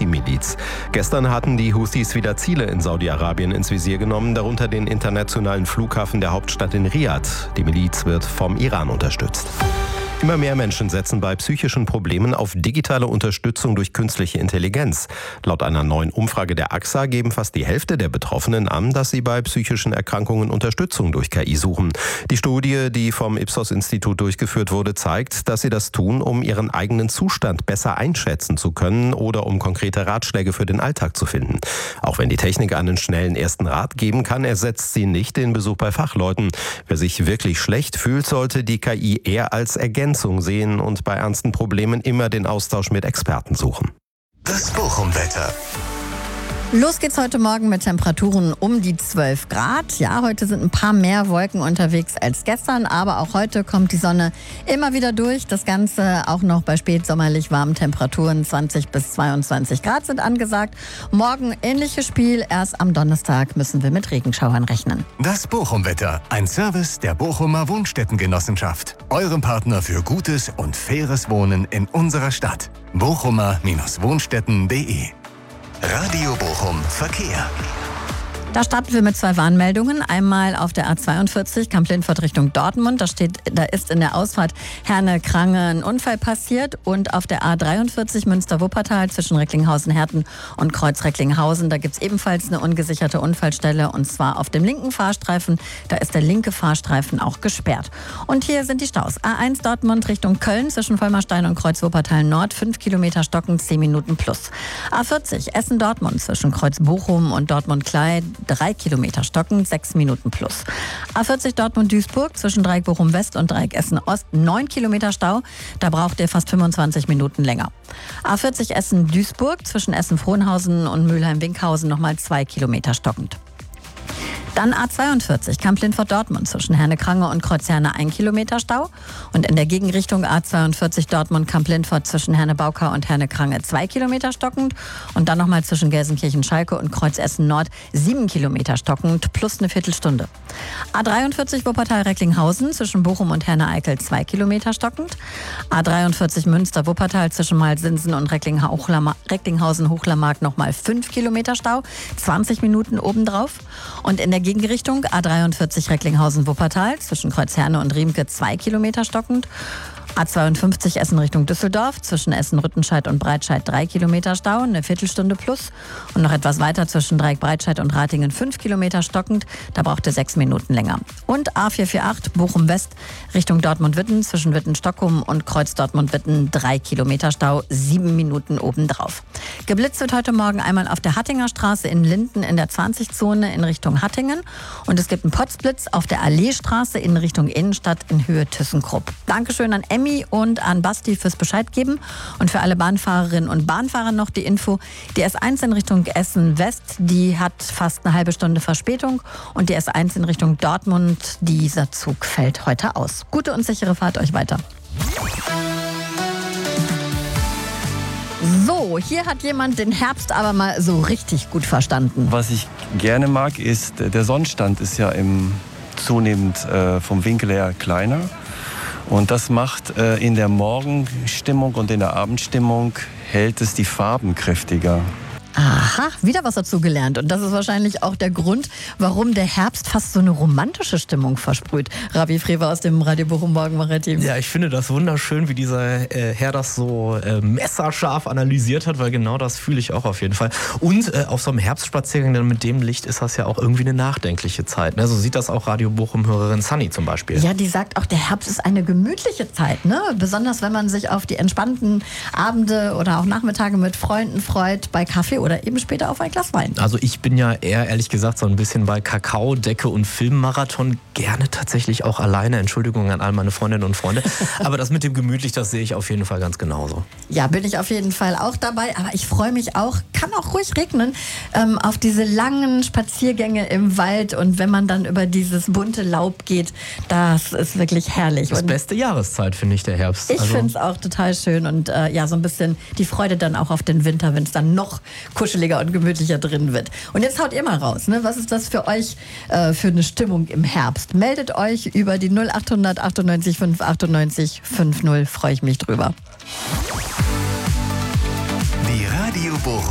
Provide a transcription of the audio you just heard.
Houthi-Miliz. Gestern hatten die Houthis wieder Ziele in Saudi-Arabien ins Visier genommen, darunter den internationalen Flughafen der Hauptstadt in Riad. Die Miliz wird vom Iran unterstützt. Immer mehr Menschen setzen bei psychischen Problemen auf digitale Unterstützung durch künstliche Intelligenz. Laut einer neuen Umfrage der AXA geben fast die Hälfte der Betroffenen an, dass sie bei psychischen Erkrankungen Unterstützung durch KI suchen. Die Studie, die vom Ipsos-Institut durchgeführt wurde, zeigt, dass sie das tun, um ihren eigenen Zustand besser einschätzen zu können oder um konkrete Ratschläge für den Alltag zu finden. Auch wenn die Technik einen schnellen ersten Rat geben kann, ersetzt sie nicht den Besuch bei Fachleuten. Wer sich wirklich schlecht fühlt, sollte die KI eher als Ergänzung sehen und bei ernsten Problemen immer den Austausch mit Experten suchen. Das Bochum-Wetter. Los geht's heute Morgen mit Temperaturen um die 12 Grad. Ja, heute sind ein paar mehr Wolken unterwegs als gestern, aber auch heute kommt die Sonne immer wieder durch. Das Ganze auch noch bei spätsommerlich warmen Temperaturen. 20 bis 22 Grad sind angesagt. Morgen ähnliches Spiel. Erst am Donnerstag müssen wir mit Regenschauern rechnen. Das Bochum-Wetter. Ein Service der Bochumer Wohnstättengenossenschaft. Eurem Partner für gutes und faires Wohnen in unserer Stadt. bochumer-wohnstätten.de. Radio Bochum Verkehr. Da starten wir mit 2 Warnmeldungen. Einmal auf der A42 Kamp-Lindfort Richtung Dortmund. Da ist in der Ausfahrt Herne-Krange ein Unfall passiert. Und auf der A43 Münster-Wuppertal zwischen Recklinghausen-Herten und Kreuz-Recklinghausen. Da gibt es ebenfalls eine ungesicherte Unfallstelle. Und zwar auf dem linken Fahrstreifen. Da ist der linke Fahrstreifen auch gesperrt. Und hier sind die Staus. A1 Dortmund Richtung Köln zwischen Vollmerstein und Kreuz-Wuppertal Nord. 5 Kilometer stockend, 10 Minuten plus. A40 Essen-Dortmund zwischen Kreuz-Bochum und Dortmund-Klei. 3 Kilometer stockend, 6 Minuten plus. A40 Dortmund-Duisburg zwischen Dreieck Bochum-West und Dreieck Essen-Ost, 9 Kilometer Stau. Da braucht ihr fast 25 Minuten länger. A40 Essen-Duisburg zwischen Essen-Frohnhausen und Mülheim-Winkhausen nochmal 2 Kilometer stockend. Dann A42 Kamp-Lindfort-Dortmund zwischen Herne-Krange und Kreuz-Herne 1 Kilometer Stau. Und in der Gegenrichtung A42 Dortmund-Kamp-Lindfort zwischen Herne-Baukau und Herne-Krange 2 Kilometer stockend. Und dann nochmal zwischen Gelsenkirchen-Schalke und Kreuz-Essen-Nord 7 Kilometer stockend plus eine Viertelstunde. A43 Wuppertal-Recklinghausen zwischen Bochum und Herne-Eickel 2 Kilometer stockend. A43 Münster-Wuppertal zwischen Malsinsen und Recklinghausen-Hochlermark nochmal 5 Kilometer Stau, 20 Minuten obendrauf. Und in der Gegenrichtung A43 Recklinghausen-Wuppertal zwischen Kreuzherne und Riemke 2 Kilometer stockend. A52 Essen Richtung Düsseldorf zwischen Essen-Rüttenscheid und Breitscheid 3 Kilometer Stau, eine Viertelstunde plus. Und noch etwas weiter zwischen Dreieck Breitscheid und Ratingen 5 Kilometer stockend, da braucht ihr 6 Minuten länger. Und A448 Bochum West Richtung Dortmund-Witten zwischen Witten-Stockholm und Kreuz Dortmund-Witten 3 Kilometer Stau, 7 Minuten obendrauf. Geblitzt wird heute Morgen einmal auf der Hattinger Straße in Linden in der 20-Zone in Richtung Hattingen. Und es gibt einen Potzblitz auf der Alleestraße in Richtung Innenstadt in Höhe ThyssenKrupp. Dankeschön an Emmy und an Basti fürs Bescheid geben. Und für alle Bahnfahrerinnen und Bahnfahrer noch die Info. Die S1 in Richtung Essen West, die hat fast eine halbe Stunde Verspätung. Und die S1 in Richtung Dortmund, dieser Zug fällt heute aus. Gute und sichere Fahrt euch weiter. So, hier hat jemand den Herbst aber mal so richtig gut verstanden. Was ich gerne mag, ist, der Sonnenstand ist ja zunehmend vom Winkel her kleiner. Und das macht in der Morgenstimmung und in der Abendstimmung hält es die Farben kräftiger. Aha, wieder was dazu gelernt. Und das ist wahrscheinlich auch der Grund, warum der Herbst fast so eine romantische Stimmung versprüht. Ravi Frewer aus dem Radio Bochum Morgenmacher-Team. Ja, ich finde das wunderschön, wie dieser Herr das so messerscharf analysiert hat, weil genau das fühle ich auch auf jeden Fall. Und auf so einem Herbstspaziergang mit dem Licht ist das ja auch irgendwie eine nachdenkliche Zeit. Ne? So sieht das auch Radio Bochum-Hörerin Sunny zum Beispiel. Ja, die sagt auch, der Herbst ist eine gemütliche Zeit. Ne? Besonders wenn man sich auf die entspannten Abende oder auch Nachmittage mit Freunden freut, bei Kaffee oder eben später auf ein Glas Wein. Also ich bin ja eher, ehrlich gesagt, so ein bisschen bei Kakao, Decke und Filmmarathon. Gerne tatsächlich auch alleine. Entschuldigung an all meine Freundinnen und Freunde. Aber das mit dem gemütlich, das sehe ich auf jeden Fall ganz genauso. Ja, bin ich auf jeden Fall auch dabei. Aber ich freue mich auch, kann auch ruhig regnen, auf diese langen Spaziergänge im Wald. Und wenn man dann über dieses bunte Laub geht, das ist wirklich herrlich. Das beste Jahreszeit, finde ich, der Herbst. Ich finde es auch total schön. Und ja, so ein bisschen die Freude dann auch auf den Winter, wenn es dann noch kuscheliger und gemütlicher drin wird. Und jetzt haut ihr mal raus, ne? Was ist das für euch für eine Stimmung im Herbst? Meldet euch über die 0800 98 5 98 50, freue ich mich drüber. Die Radio Bochum